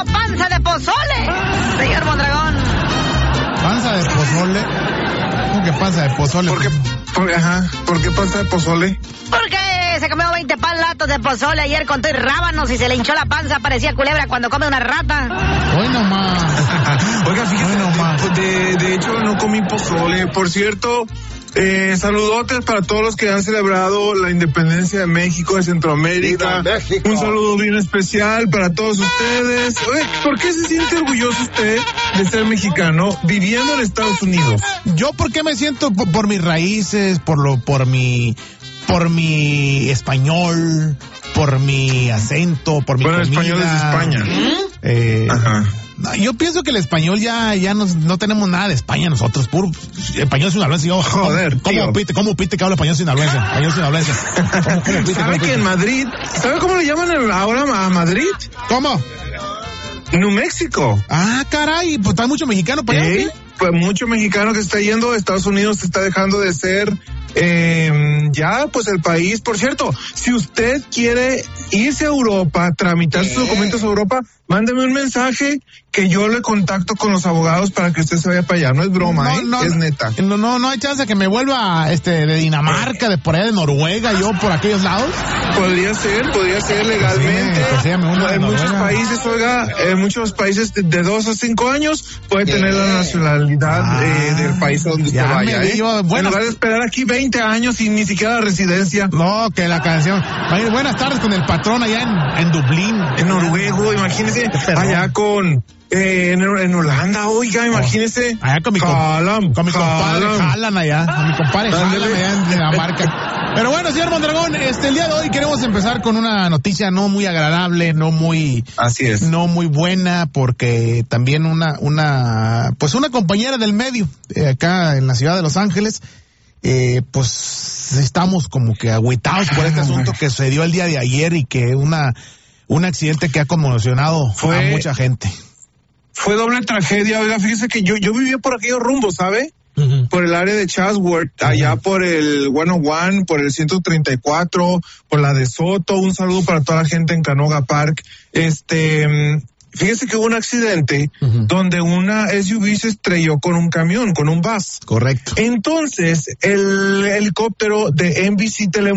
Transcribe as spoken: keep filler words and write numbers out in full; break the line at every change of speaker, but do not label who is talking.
panza de pozole, señor Mondragón.
¿Panza de pozole? ¿Cómo que panza de pozole?
¿Por qué, por, ajá, ¿por qué panza de pozole?
Porque se comió veinte palatos de pozole ayer con todo y rábanos y se le hinchó la panza, parecía culebra cuando come una rata.
Hoy nomás.
Oiga, fíjese,
Hoy nomás.
de, de hecho no comí pozole. Por cierto, eh, saludotes para todos los que han celebrado la independencia de México, de Centroamérica.
¡Viva México!
Un saludo bien especial para todos ustedes. Oye, ¿por qué se siente orgulloso usted de ser mexicano viviendo en Estados Unidos?
Yo, ¿por qué me siento? Por, por mis raíces, por lo, por mi, por mi español, por mi acento, por mi
bueno,
comida.
Bueno, el español es España.
Eh,
Ajá.
Yo pienso que el español ya, ya nos, no tenemos nada de España nosotros, puro español sinaloense. Yo,
Joder,
¿Cómo,
tío.
cómo pite, cómo pite que habla español sinaloense? Español sinaloense. ¿Cómo, cómo pite,
¿Sabe
cómo
que
pite?
en Madrid, ¿sabe cómo le llaman ahora a Madrid?
¿Cómo?
New México.
Ah, caray, pues está mucho mexicano para allá.
¿Eh? Pues mucho mexicano que se está yendo, Estados Unidos se está dejando de ser eh, ya pues el país. Por cierto, si usted quiere irse a Europa, tramitar sus documentos a Europa, mándeme un mensaje que yo le contacto con los abogados para que usted se vaya para allá. No es broma,
No,
¿eh?
no,
es neta.
No, no, no hay chance que me vuelva este de Dinamarca, de por allá de Noruega, yo por aquellos lados.
Podría ser, podría ser legalmente.
Sí, pues sí, me uno de
en muchos
Noruega.
países, oiga, en muchos países de, de dos a cinco años puede
Yeah.
tener la nacionalidad
Ah,
eh, del país a donde usted
ya
vaya.
me
¿eh?
dio,
En
bueno.
lugar de esperar aquí veinte años y ni siquiera la residencia.
No, que la canción. Va a ir buenas tardes con el patrón allá en, en Dublín.
En Noruego, imagínese,
perrón.
allá con, eh, en, en Holanda, oiga, imagínese.
Allá con mi, com-
Jalam,
con mi compadre
Jalam.
Jalan allá. Con mi compadre Jalan
Ándale.
allá en Dinamarca. Pero bueno, señor Mondragón, este, el día de hoy queremos empezar con una noticia no muy agradable, no muy,
Así es.
no muy buena, porque también una, una, pues una compañera del medio, eh, acá en la ciudad de Los Ángeles, eh, pues estamos como que agüitados por este asunto que sucedió el día de ayer y que una, un accidente que ha conmocionado
Fue-
a mucha gente.
Fue doble tragedia, oiga, fíjese que yo, yo vivía por aquellos rumbos, ¿sabe?
Uh-huh.
Por el área de Chatsworth, allá por el ciento uno, por el ciento treinta y cuatro, por la de Soto. Un saludo para toda la gente en Canoga Park. Este, mm, fíjese que hubo un accidente
Ujú.
donde una S U V se estrelló con un camión, con un bus.
Correcto.
Entonces, el helicóptero de N B C Telemundo